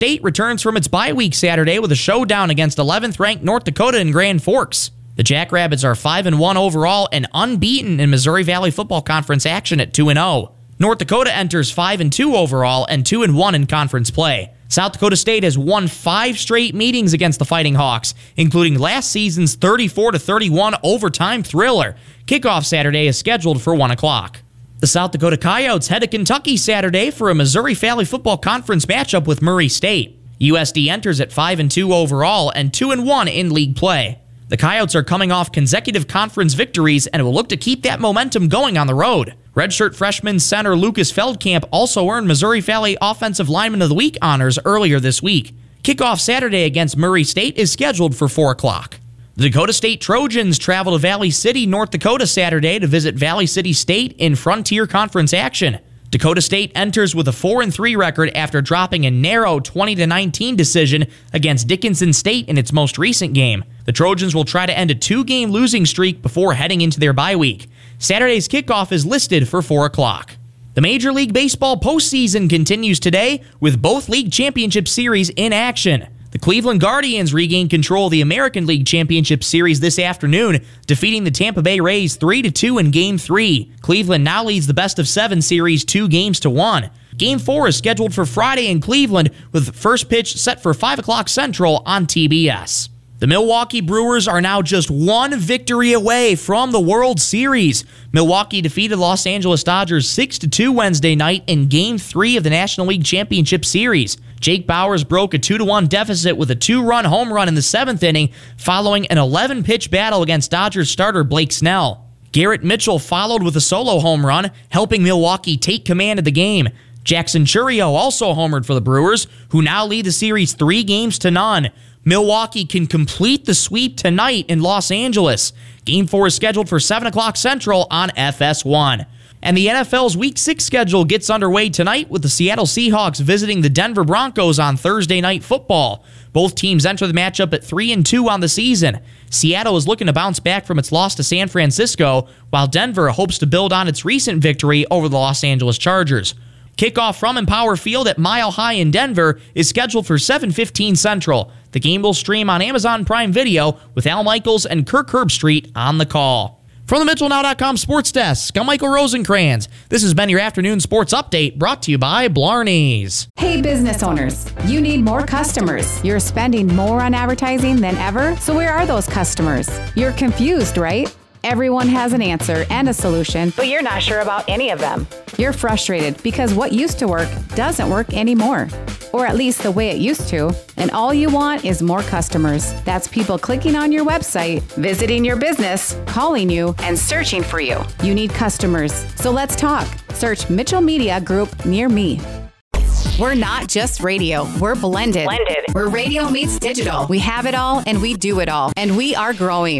State returns from its bye week Saturday with a showdown against 11th-ranked North Dakota in Grand Forks. The Jackrabbits are 5-1 overall and unbeaten in Missouri Valley Football Conference action at 2-0. North Dakota enters 5-2 overall and 2-1 in conference play. South Dakota State has won 5 straight meetings against the Fighting Hawks, including last season's 34-31 overtime thriller. Kickoff Saturday is scheduled for 1 o'clock. The South Dakota Coyotes head to Kentucky Saturday for a Missouri Valley Football Conference matchup with Murray State. USD enters at 5-2 overall and 2-1 in league play. The Coyotes are coming off consecutive conference victories and will look to keep that momentum going on the road. Redshirt freshman center Lucas Feldkamp also earned Missouri Valley Offensive Lineman of the Week honors earlier this week. Kickoff Saturday against Murray State is scheduled for 4 o'clock. The Dakota State Trojans travel to Valley City, North Dakota Saturday to visit Valley City State in Frontier Conference action. Dakota State enters with a 4-3 record after dropping a narrow 20-19 decision against Dickinson State in its most recent game. The Trojans will try to end a 2-game losing streak before heading into their bye week. Saturday's kickoff is listed for 4 o'clock. The Major League Baseball postseason continues today with both league championship series in action. The Cleveland Guardians regain control of the American League Championship Series this afternoon, defeating the Tampa Bay Rays 3-2 in Game 3. Cleveland now leads the best-of-7 series 2-1. Game 4 is scheduled for Friday in Cleveland, with the first pitch set for 5 o'clock Central on TBS. The Milwaukee Brewers are now just 1 victory away from the World Series. Milwaukee defeated Los Angeles Dodgers 6-2 Wednesday night in Game 3 of the National League Championship Series. Jake Bauers broke a 2-1 deficit with a 2-run home run in the 7th inning following an 11-pitch battle against Dodgers starter Blake Snell. Garrett Mitchell followed with a solo home run, helping Milwaukee take command of the game. Jackson Chourio also homered for the Brewers, who now lead the series 3-0. Milwaukee can complete the sweep tonight in Los Angeles. Game 4 is scheduled for 7 o'clock Central on FS1. And the NFL's Week 6 schedule gets underway tonight with the Seattle Seahawks visiting the Denver Broncos on Thursday Night Football. Both teams enter the matchup at 3-2 on the season. Seattle is looking to bounce back from its loss to San Francisco, while Denver hopes to build on its recent victory over the Los Angeles Chargers. Kickoff from Empower Field at Mile High in Denver is scheduled for 7:15 Central. The game will stream on Amazon Prime Video with Al Michaels and Kirk Herbstreit on the call. From the MitchellNow.com Sports Desk, I'm Michael Rosencrans. This has been your afternoon sports update brought to you by Blarney's. Hey business owners, you need more customers. You're spending more on advertising than ever, so where are those customers? You're confused, right? Everyone has an answer and a solution, but you're not sure about any of them. You're frustrated because what used to work doesn't work anymore, or at least the way it used to, and all you want is more customers. That's people clicking on your website, visiting your business, calling you, and searching for you. You need customers, so let's talk. Search Mitchell Media Group near me. We're not just radio. We're blended. We're radio meets digital. We have it all and we do it all. And we are growing.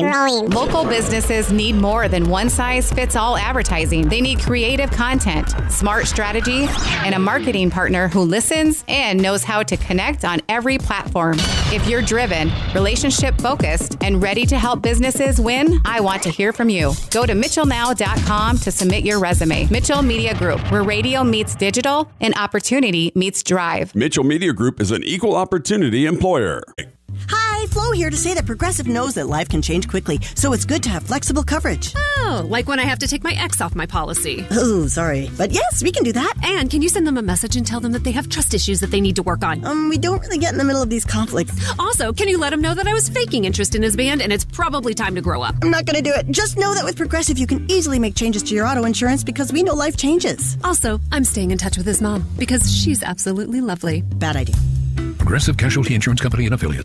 Local businesses need more than one-size-fits-all advertising. They need creative content, smart strategy, and a marketing partner who listens and knows how to connect on every platform. If you're driven, relationship-focused, and ready to help businesses win, I want to hear from you. Go to MitchellNow.com to submit your resume. Mitchell Media Group, where radio meets digital and opportunity meets drive. Mitchell Media Group is an equal opportunity employer. Hi, Flo here to say that Progressive knows that life can change quickly, so it's good to have flexible coverage. Oh, like when I have to take my ex off my policy. Oh, sorry. But yes, we can do that. And can you send them a message and tell them that they have trust issues that they need to work on? We don't really get in the middle of these conflicts. Also, can you let him know that I was faking interest in his band and it's probably time to grow up? I'm not going to do it. Just know that with Progressive, you can easily make changes to your auto insurance because we know life changes. Also, I'm staying in touch with his mom because she's absolutely lovely. Bad idea. Progressive Casualty Insurance Company and Affiliates.